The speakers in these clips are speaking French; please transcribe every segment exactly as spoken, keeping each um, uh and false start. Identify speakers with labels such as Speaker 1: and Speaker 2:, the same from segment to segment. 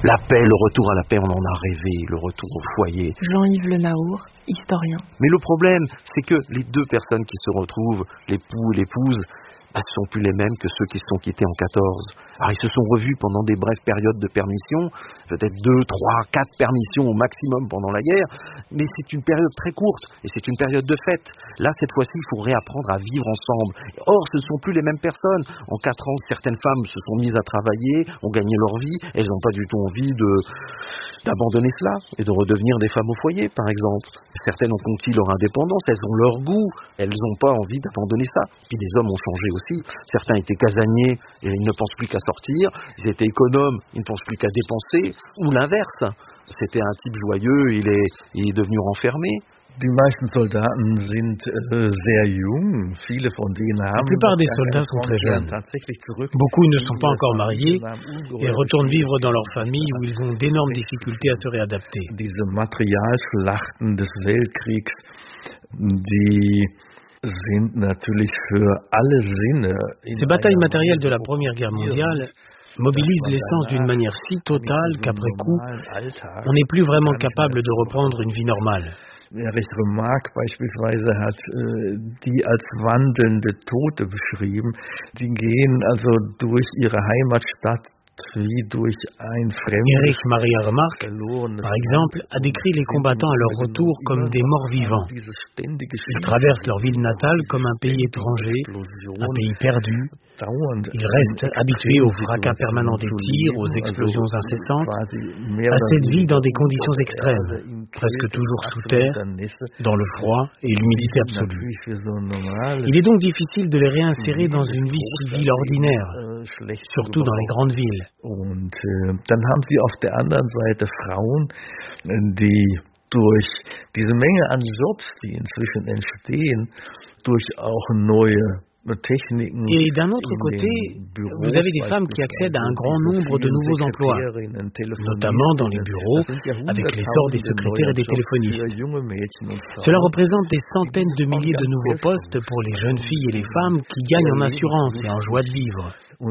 Speaker 1: La paix, le retour à la paix, on en a rêvé, le retour au foyer.
Speaker 2: Jean-Yves Le Naour, historien.
Speaker 1: Mais le problème, c'est que les deux personnes qui se retrouvent, l'époux et l'épouse, ne bah, sont plus les mêmes que ceux qui se sont quittés en quatorze. Alors ils se sont revus pendant des brèves périodes de permission, peut-être deux, trois, quatre permissions au maximum pendant la guerre, mais c'est une période très courte et c'est une période de fête. Là, cette fois-ci, il faut réapprendre à vivre ensemble. Or, ce ne sont plus les mêmes personnes. En quatre ans, certaines femmes se sont mises à travailler, ont gagné leur vie, elles n'ont pas du tout envie de, d'abandonner cela et de redevenir des femmes au foyer, par exemple. Certaines ont conquis leur indépendance, elles ont leur goût, elles n'ont pas envie d'abandonner ça. Puis les hommes ont changé aussi. Certains étaient casaniers et ils ne pensent plus qu'à sortir. Ils étaient économes, ils ne pensent plus qu'à dépenser. Ou l'inverse. C'était un type joyeux, il est, il est devenu renfermé.
Speaker 3: Die meisten Soldaten sind äh, sehr jung. Viele von denen haben.
Speaker 4: La plupart des soldats sont très jeunes. Beaucoup ne sont pas encore mariés et retournent vivre dans leur famille où ils ont d'énormes difficultés à se réadapter.
Speaker 3: Diese Materialschlachten des Weltkriegs, die sind natürlich für alle Sinne.
Speaker 4: Ces batailles matérielles de la Première Guerre mondiale mobilisent l'essence d'une manière si totale qu'après coup, on n'est plus vraiment capable de reprendre une vie normale.
Speaker 3: Erich Remarque beispielsweise hat äh, die als wandelnde Tote beschrieben. Die gehen also durch ihre Heimatstadt wie durch ein fremdes.
Speaker 4: Erich Maria Remarque, par exemple, a décrit les combattants à leur retour comme des morts vivants. Ils traversent leur ville natale comme un pays étranger, un pays perdu. Ils restent habitués au fracas permanent des tirs, aux explosions incessantes, à cette vie dans des conditions extrêmes, presque toujours sous terre, dans le froid et l'humidité absolue. Il est donc difficile de les réinsérer dans une vie civile ordinaire, surtout dans les grandes villes.
Speaker 3: Und äh, dann haben sie auf der anderen Seite Frauen, die durch diese Menge an Jobs, die inzwischen entstehen, durch auch neue
Speaker 4: Et d'un autre côté, vous avez des femmes qui accèdent à un grand nombre de nouveaux emplois, notamment dans les bureaux, avec l'essor des secrétaires et des téléphonistes. Cela représente des centaines de milliers de nouveaux postes pour les jeunes filles et les femmes qui gagnent en assurance et en joie de vivre.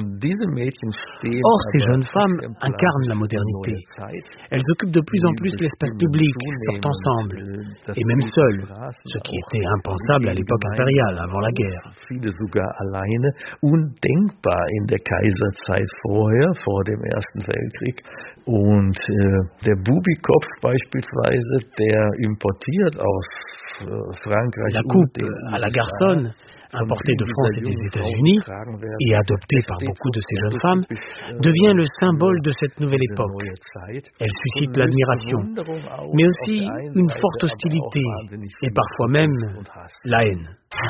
Speaker 4: Or, ces jeunes femmes incarnent la modernité. Elles occupent de plus en plus l'espace public, sortent ensemble, et même seules, ce qui était impensable à l'époque impériale, avant la guerre.
Speaker 3: Sogar alleine, undenkbar in der Kaiserzeit vorher, vor dem Ersten Weltkrieg. Und äh, der Bubikopf beispielsweise, der importiert aus äh, Frankreich.
Speaker 4: La coupe à la garçonne, importée de France et des États-Unis, et adoptée par beaucoup de ces jeunes femmes, devient le symbole de cette nouvelle époque. Elle suscite l'admiration, mais aussi une forte hostilité, et parfois même la haine.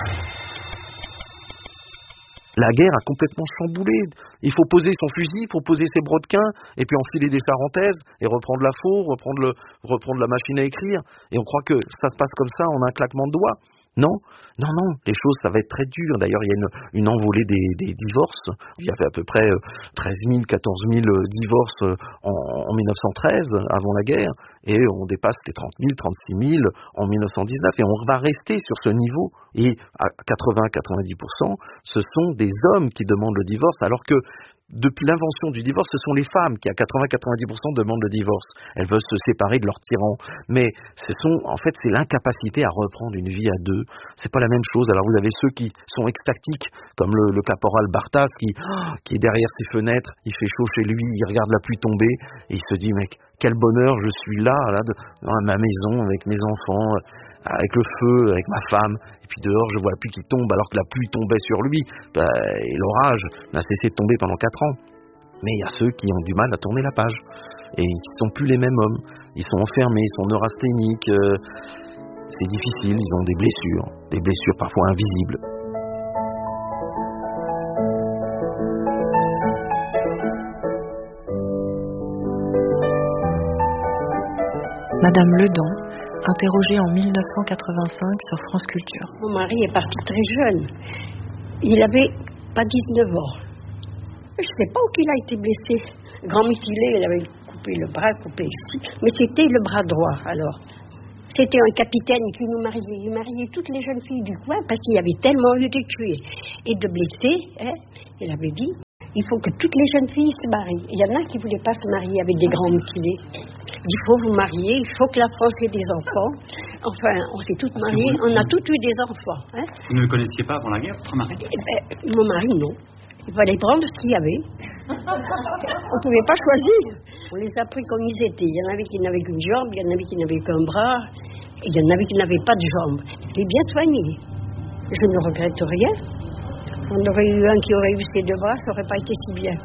Speaker 1: La guerre a complètement chamboulé. Il faut poser son fusil, il faut poser ses brodequins, et puis enfiler des charentaises, et reprendre la faux, reprendre, le, reprendre la machine à écrire. Et on croit que ça se passe comme ça en un claquement de doigts. Non, non, non, les choses, ça va être très dur. D'ailleurs, il y a une, une envolée des, des divorces. Il y avait à peu près treize mille, quatorze mille divorces en, en mille neuf cent treize, avant la guerre, et on dépasse les trente mille, trente-six mille en mille neuf cent dix-neuf, et on va rester sur ce niveau. Et à quatre-vingts à quatre-vingt-dix pour cent, ce sont des hommes qui demandent le divorce, alors que depuis l'invention du divorce, ce sont les femmes qui, à quatre-vingts à quatre-vingt-dix pour cent, demandent le divorce. Elles veulent se séparer de leur tyran. Mais ce sont, en fait, c'est l'incapacité à reprendre une vie à deux. C'est pas la même chose. Alors vous avez ceux qui sont extatiques, comme le, le caporal Barthas, qui, qui est derrière ses fenêtres, il fait chaud chez lui, il regarde la pluie tomber, et il se dit, mec, quel bonheur, je suis là, là, de, dans ma maison, avec mes enfants, avec le feu, avec ma femme, et puis dehors, je vois la pluie qui tombe, alors que la pluie tombait sur lui, bah, et l'orage n'a cessé de tomber pendant quatre ans. Mais il y a ceux qui ont du mal à tourner la page, et ils ne sont plus les mêmes hommes, ils sont enfermés, ils sont neurasthéniques, euh, c'est difficile, ils ont des blessures, des blessures parfois invisibles.
Speaker 2: Madame Ledon, interrogée en mille neuf cent quatre-vingt-cinq sur France Culture.
Speaker 5: Mon mari est parti très jeune. Il avait pas dix-neuf ans. Je ne sais pas où il a été blessé. Grand mutilé, il avait coupé le bras, coupé ici. Mais c'était le bras droit, alors. C'était un capitaine qui nous mariait. Il mariait toutes les jeunes filles du coin parce qu'il y avait tellement eu de tués et de blessés. Hein. Il avait dit, il faut que toutes les jeunes filles se marient. Il y en a qui ne voulaient pas se marier avec des grands mutilés. Il faut vous marier, il faut que la France ait des enfants. Enfin, on s'est toutes mariées, on a toutes eu des enfants. Hein.
Speaker 6: Vous ne le connaissiez pas avant la guerre, votre mari?
Speaker 5: Eh ben, mon mari, non. Il fallait prendre ce qu'il y avait. On ne pouvait pas choisir. On les a pris comme ils étaient. Il y en avait qui n'avaient qu'une jambe, il y en avait qui n'avaient qu'un bras, et il y en avait qui n'avaient pas de jambes. Mais bien soignés. Je ne regrette rien. On aurait eu un qui aurait eu ses deux bras, ça n'aurait pas été si bien.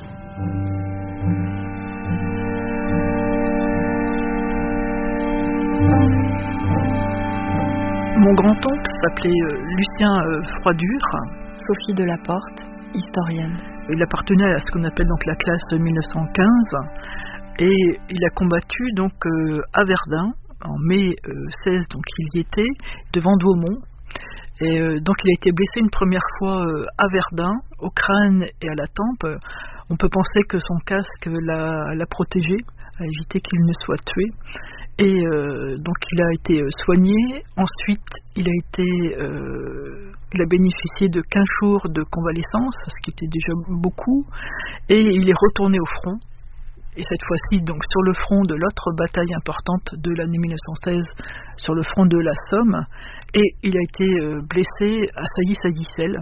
Speaker 7: Mon grand-oncle s'appelait Lucien Froidure.
Speaker 2: Sophie Delaporte, historienne.
Speaker 7: Il appartenait à ce qu'on appelle donc la classe mille neuf cent quinze et il a combattu donc euh, à Verdun en mai euh, seize, donc il y était devant Douaumont. Et euh, donc il a été blessé une première fois euh, à Verdun, au crâne et à la tempe. On peut penser que son casque l'a, l'a protégé, a évité qu'il ne soit tué. Et euh, donc il a été soigné. Ensuite, il a été, euh, il a bénéficié de quinze jours de convalescence, ce qui était déjà beaucoup. Et il est retourné au front. Et cette fois-ci, donc sur le front de l'autre bataille importante de l'année mille neuf cent seize, sur le front de la Somme. Et il a été euh, blessé à Sailly-Sailly-Celle,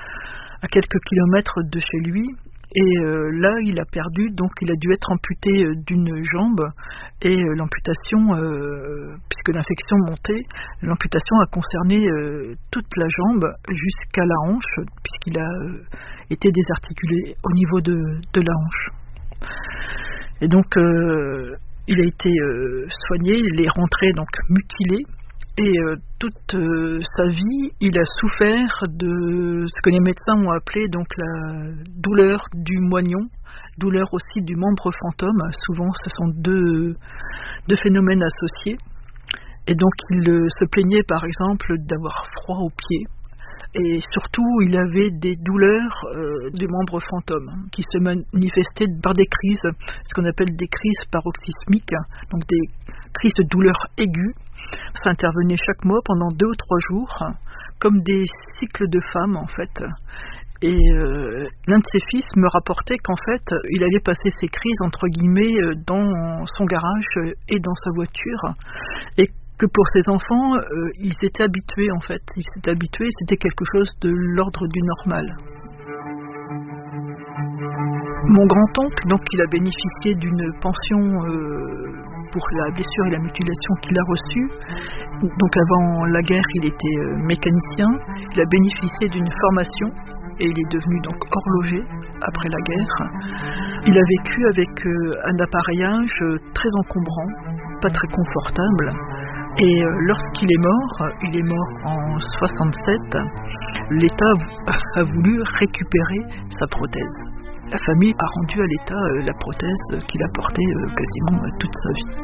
Speaker 7: à quelques kilomètres de chez lui. Et euh, là, il a perdu, donc il a dû être amputé euh, d'une jambe. Et euh, l'amputation, euh, puisque l'infection montait, l'amputation a concerné euh, toute la jambe jusqu'à la hanche, puisqu'il a euh, été désarticulé au niveau de, de la hanche. Et donc, euh, il a été euh, soigné, il est rentré donc mutilé. Et euh, toute euh, sa vie, il a souffert de ce que les médecins ont appelé donc la douleur du moignon, douleur aussi du membre fantôme. Souvent, ce sont deux, deux phénomènes associés. Et donc, il euh, se plaignait par exemple d'avoir froid aux pieds. Et surtout, il avait des douleurs euh, du membre fantôme qui se manifestaient par des crises, ce qu'on appelle des crises paroxysmiques, donc des crises de douleur aiguës. Ça intervenait chaque mois pendant deux ou trois jours, comme des cycles de femmes en fait. Et euh, l'un de ses fils me rapportait qu'en fait, il allait passer ses crises entre guillemets dans son garage et dans sa voiture, et que pour ses enfants, euh, ils étaient habitués en fait. Ils s'étaient habitués, c'était quelque chose de l'ordre du normal. Mon grand-oncle, donc, il a bénéficié d'une pension euh, pour la blessure et la mutilation qu'il a reçue. Donc avant la guerre, il était euh, mécanicien. Il a bénéficié d'une formation et il est devenu donc horloger après la guerre. Il a vécu avec euh, un appareillage euh, très encombrant, pas très confortable. Et euh, lorsqu'il est mort, il est mort en soixante-sept, l'État a voulu récupérer sa prothèse. La famille a rendu à l'État euh, la prothèse qu'il a portée euh, quasiment euh, toute sa vie.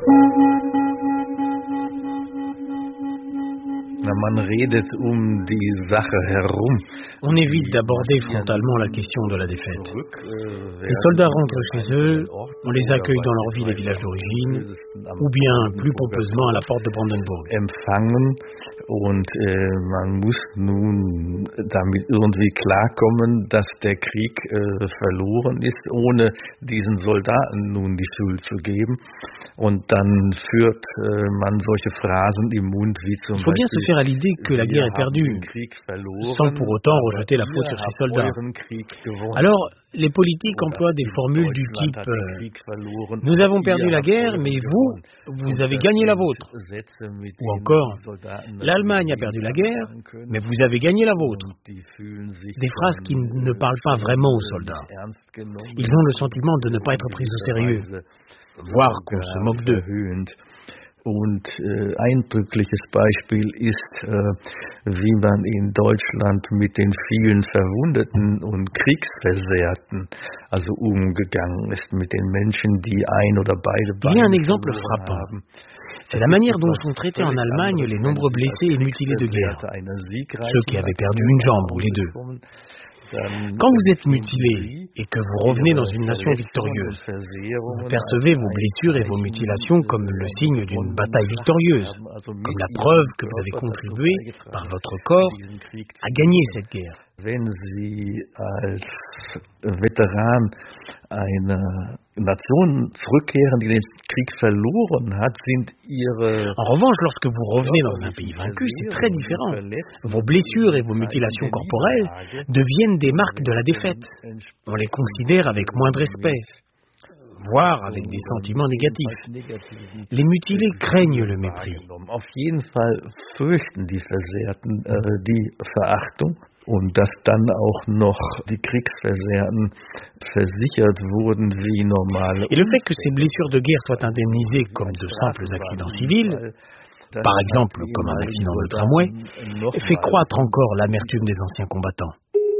Speaker 4: On évite d'aborder frontalement la question de la défaite. Les soldats rentrent chez eux, on les accueille dans leur ville et village d'origine, ou bien plus pompeusement à la porte de Brandenburg.
Speaker 3: Und äh, man muss nun damit irgendwie klarkommen, dass der Krieg äh, verloren ist, ohne diesen Soldaten nun die Schuld zu geben. Und dann führt äh, man solche Phrasen im Mund wie zum
Speaker 4: Il faut bien se faire à l'idée que la guerre est perdue, sans pour autant rejeter la faute sur ses soldats. Alors, les politiques emploient des formules du type euh, « Nous avons perdu la guerre, mais vous, vous avez gagné la vôtre ». Ou encore « L'Allemagne a perdu la guerre, mais vous avez gagné la vôtre ». Des phrases qui ne parlent pas vraiment aux soldats. Ils ont le sentiment de ne pas être pris au sérieux, voire qu'on se moque d'eux.
Speaker 3: Und äh, eindrückliches Beispiel ist, äh, wie man in Deutschland mit den vielen Verwundeten und Kriegsversehrten also umgegangen ist, mit den Menschen, die ein oder beide Beine.
Speaker 4: Il y a un exemple frappant. C'est la manière dont sont traités en Allemagne les nombreux blessés et mutilés de guerre, ceux qui avaient perdu une jambe ou les deux. Quand vous êtes mutilé et que vous revenez dans une nation victorieuse, vous percevez vos blessures et vos mutilations comme le signe d'une bataille victorieuse, comme la preuve que vous avez contribué, par votre corps, à gagner cette guerre.
Speaker 3: Wenn Sie als Veteran einer Nation zurückkehren, die den Krieg verloren hat, sind Ihre...
Speaker 4: En revanche, lorsque vous revenez dans un pays vaincu, c'est très différent. Vos blessures et vos mutilations corporelles deviennent des marques de la défaite. On les considère avec moins de respect, voire avec des sentiments négatifs. Les mutilés craignent le mépris.
Speaker 3: Auf jeden Fall fürchten die Versehrten äh, die Verachtung. Und dass dann auch noch die Kriegsversehrten versichert wurden wie normale.
Speaker 4: Et le fait que ces blessures de guerre soient indemnisées comme de simples accidents civils, par exemple comme un accident de tramway, fait croître encore l'amertume des anciens combattants.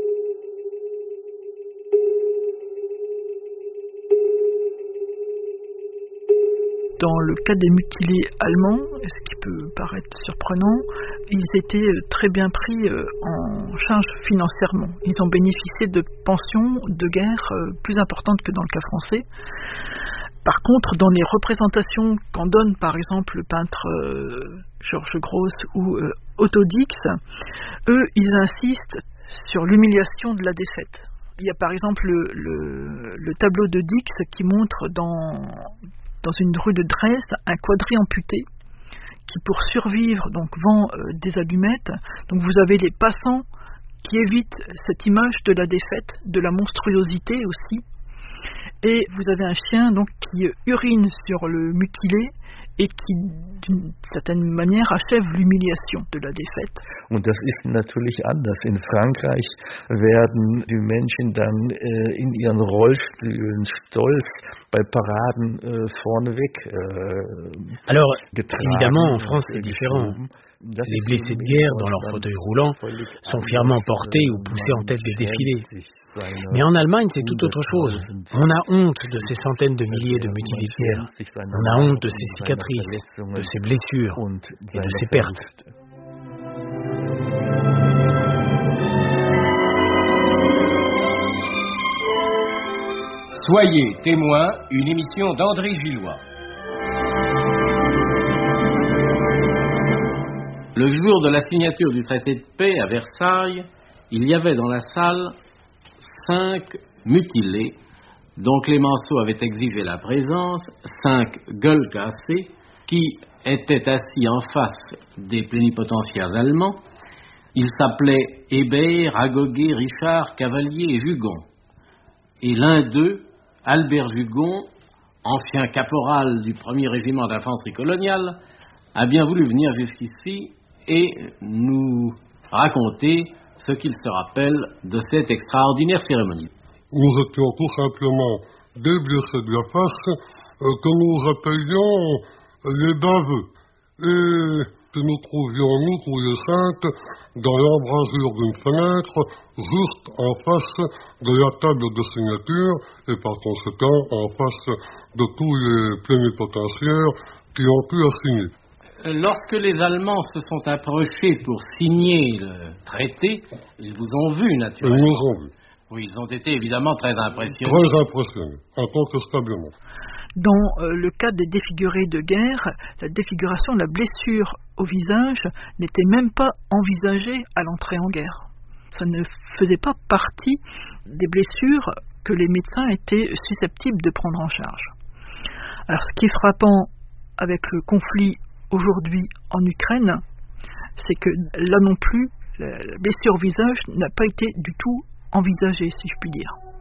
Speaker 7: Dans le cas des mutilés allemands, ce qui peut paraître surprenant, ils étaient très bien pris en charge financièrement. Ils ont bénéficié de pensions de guerre plus importantes que dans le cas français. Par contre, dans les représentations qu'en donne par exemple le peintre Georges Gross ou Otto Dix, eux, ils insistent sur l'humiliation de la défaite. Il y a par exemple le, le, le tableau de Dix qui montre dans... dans une rue de Dresde, un quadrille amputé qui, pour survivre, donc vend euh, des allumettes. Donc vous avez les passants qui évitent cette image de la défaite, de la monstruosité aussi. Et vous avez un chien donc qui urine sur le mutilé et qui, d'une certaine manière, achève l'humiliation de la défaite.
Speaker 3: Und das ist natürlich anders. In Frankreich werden die Menschen dann äh, in ihren Rollstühlen stolz bei Paraden äh, vorneweg äh,
Speaker 4: Alors,
Speaker 3: getragen.
Speaker 4: Évidemment, en France, c'est différent. Les blessés de guerre, dans leur fauteuil roulant, sont fièrement portés ou poussés en tête des défilés. Mais en Allemagne, c'est tout autre chose. On a honte de ces centaines de milliers de mutilés de guerre. On a honte de ces cicatrices, de ces blessures et de ces pertes.
Speaker 8: Soyez témoin, une émission d'André Gillois. Le jour de la signature du traité de paix à Versailles, il y avait dans la salle cinq mutilés dont Clémenceau avait exigé la présence, cinq gueules cassées qui étaient assis en face des plénipotentiaires allemands. Ils s'appelaient Hébert, Ragoguet, Richard, Cavalier et Jugon. Et l'un d'eux, Albert Jugon, ancien caporal du premier régiment d'infanterie coloniale, a bien voulu venir jusqu'ici et nous raconter ce qu'il se rappelle de cette extraordinaire cérémonie.
Speaker 9: Nous étions tout simplement des blessés de la face euh, que nous rappelions les baveux. Et que nous trouvions, nous, tous les cinq, dans l'embrasure d'une fenêtre, juste en face de la table de signature, et par conséquent en face de tous les plénipotentiaires qui ont pu assigner.
Speaker 8: Lorsque les Allemands se sont approchés pour signer le traité, ils vous ont vu, naturellement.
Speaker 9: Ils nous ont vu.
Speaker 8: Oui, ils ont été évidemment très impressionnés.
Speaker 9: Très impressionnés, incontestablement.
Speaker 7: Dans euh, le cas des défigurés de guerre, la défiguration, la blessure au visage n'était même pas envisagée à l'entrée en guerre. Ça ne faisait pas partie des blessures que les médecins étaient susceptibles de prendre en charge. Alors ce qui est frappant avec le conflit aujourd'hui en Ukraine, c'est que là non plus, la blessure au visage n'a pas été du tout envisagée, si je puis dire.